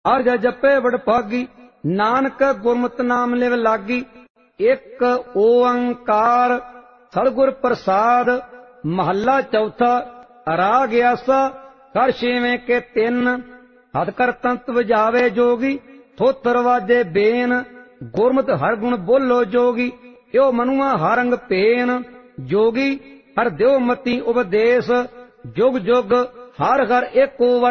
ਅਰਜ ਜਪੇ ਵਡਭਾਗੀ, ਨਾਨਕ ਗੁਰਮਤਿ ਨਾਮ ਲਿਵ ਲਾਗੀ। ਇੱਕ ਓੰਕਾਰ ਸਤਿਗੁਰ ਪ੍ਰਸਾਦ, ਮਹੱਲਾ ਚੌਥਾ। ਰਾਗ ਆਸਾ ਕਰ ਛੇਵੇਂ ਕੇ ਤਿੰਨ, ਹੱਥ ਕਰ ਤੰਤ ਵਜਾਵੇ ਜੋਗੀ, ਥੋਤਰ ਵਾਜੇ ਬੇਨ, ਗੁਰਮਤਿ ਹਰ ਗੁਣ ਬੋਲੋ ਜੋਗੀ। ਇਉ ਮਨੁਆ ਹਰ ਅੰਗ ਭੇਨ, ਜੋਗੀ ਹਰ ਦਿਓ ਮਤੀ ਉਪਦੇਸ਼। ਜੁਗ ਜੁਗ ਹਰ ਹਰ ਏਕੋ